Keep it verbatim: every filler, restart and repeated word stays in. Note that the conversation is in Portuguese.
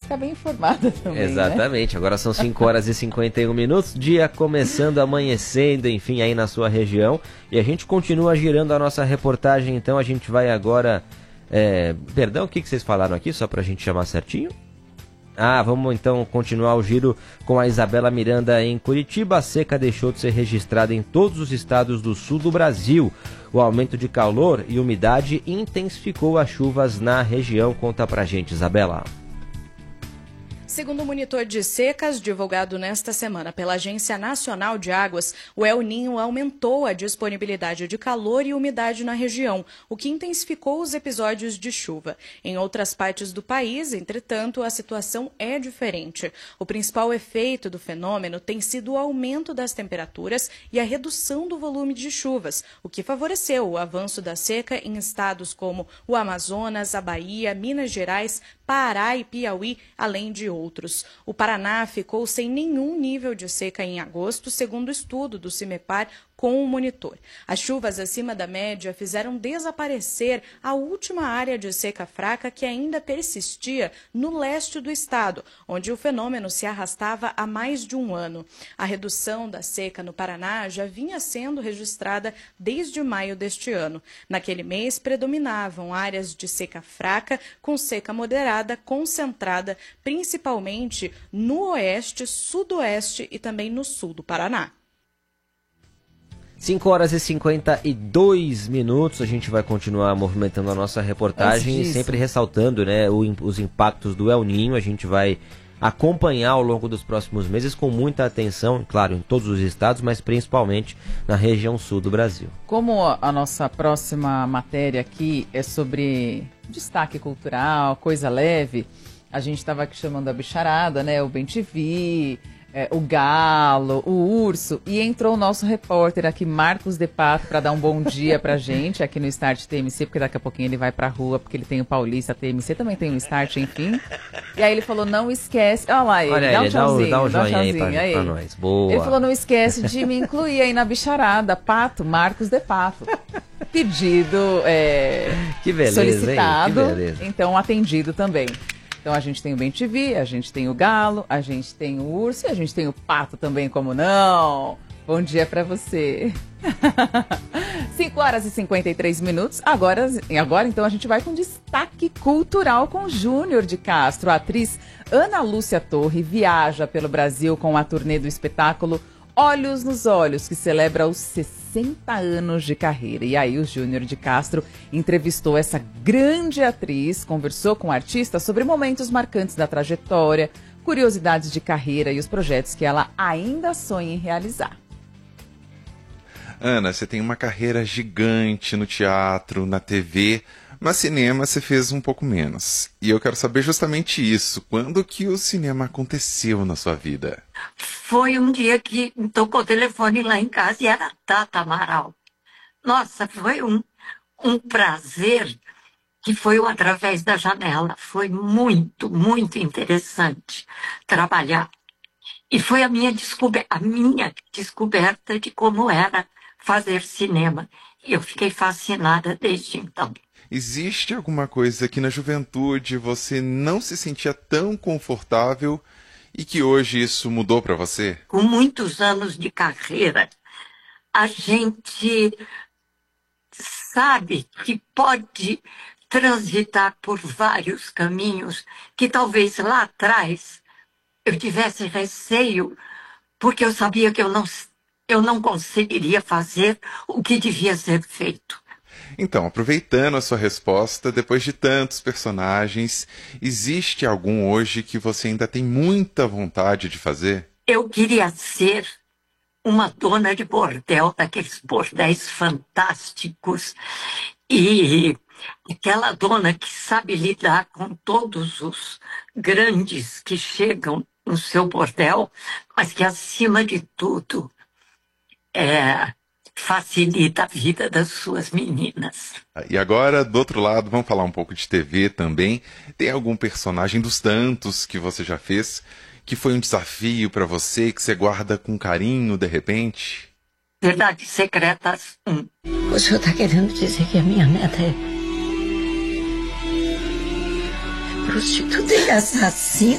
ficar bem informada também, Exatamente, né? Agora são cinco horas e cinquenta e um minutos, dia começando, amanhecendo, enfim, aí na sua região. E a gente continua girando a nossa reportagem, então a gente vai agora... É, perdão, o que, que vocês falaram aqui, só pra gente chamar certinho? Ah, vamos então continuar o giro com a Isabela Miranda em Curitiba. A seca deixou de ser registrada em todos os estados do sul do Brasil. O aumento de calor e umidade intensificou as chuvas na região. Conta pra gente, Isabela. Segundo o monitor de secas divulgado nesta semana pela Agência Nacional de Águas, o El Niño aumentou a disponibilidade de calor e umidade na região, o que intensificou os episódios de chuva. Em outras partes do país, entretanto, a situação é diferente. O principal efeito do fenômeno tem sido o aumento das temperaturas e a redução do volume de chuvas, o que favoreceu o avanço da seca em estados como o Amazonas, a Bahia, Minas Gerais, Pará e Piauí, além de outros. O Paraná ficou sem nenhum nível de seca em agosto, segundo o estudo do CIMEPAR com o monitor. As chuvas acima da média fizeram desaparecer a última área de seca fraca que ainda persistia no leste do estado, onde o fenômeno se arrastava há mais de um ano. A redução da seca no Paraná já vinha sendo registrada desde maio deste ano. Naquele mês, predominavam áreas de seca fraca com seca moderada concentrada principalmente no oeste, sudoeste e também no sul do Paraná. cinco horas e cinquenta e dois minutos, a gente vai continuar movimentando a nossa reportagem, sempre ressaltando, né, o, os impactos do El Niño. A gente vai acompanhar ao longo dos próximos meses com muita atenção, claro, em todos os estados, mas principalmente na região sul do Brasil. Como a nossa próxima matéria aqui é sobre destaque cultural, coisa leve, a gente estava aqui chamando a bicharada, né, o Bem T V... É, o Galo, o Urso, e entrou o nosso repórter aqui, Marcos de Pato, para dar um bom dia pra gente aqui no Start T M C, porque daqui a pouquinho ele vai pra rua, porque ele tem o Paulista T M C, também tem o Start, enfim. E aí ele falou, não esquece, olha lá ele, olha dá um ele, tchauzinho, dá um, dá um dá um joinha tchauzinho aí pra, pra nós, boa. Ele falou, não esquece de me incluir aí na bicharada, Pato, Marcos de Pato. Pedido é, que beleza, solicitado, hein? Que beleza. Então atendido também. Então a gente tem o Bem T V, a gente tem o Galo, a gente tem o Urso e a gente tem o Pato também, como não? Bom dia pra você. cinco horas e cinquenta e três minutos. Agora, agora então a gente vai com destaque cultural com Júnior de Castro. A atriz Ana Lúcia Torre viaja pelo Brasil com a turnê do espetáculo Olhos nos Olhos, que celebra os sessenta anos de carreira. E aí o Júnior de Castro entrevistou essa grande atriz, conversou com o artista sobre momentos marcantes da trajetória, curiosidades de carreira e os projetos que ela ainda sonha em realizar. Ana, você tem uma carreira gigante no teatro, na T V, mas cinema você fez um pouco menos. E eu quero saber justamente isso. Quando que o cinema aconteceu na sua vida? Foi um dia que tocou o telefone lá em casa e era a Tata Amaral. Nossa, foi um, um prazer que foi o Através da Janela. Foi muito, muito interessante trabalhar. E foi a minha, descober- a minha descoberta de como era fazer cinema. E eu fiquei fascinada desde então. Existe alguma coisa que na juventude você não se sentia tão confortável e que hoje isso mudou para você? Com muitos anos de carreira, a gente sabe que pode transitar por vários caminhos que talvez lá atrás eu tivesse receio, porque eu sabia que eu não, eu não conseguiria fazer o que devia ser feito. Então, aproveitando a sua resposta, depois de tantos personagens, existe algum hoje que você ainda tem muita vontade de fazer? Eu queria ser uma dona de bordel, daqueles bordéis fantásticos, e aquela dona que sabe lidar com todos os grandes que chegam no seu bordel, mas que, acima de tudo, é... facilita a vida das suas meninas. E agora, do outro lado, vamos falar um pouco de T V também. Tem algum personagem dos tantos que você já fez que foi um desafio para você, que você guarda com carinho de repente? Verdades Secretas um. O senhor está querendo dizer que a minha neta é prostituta e assassina?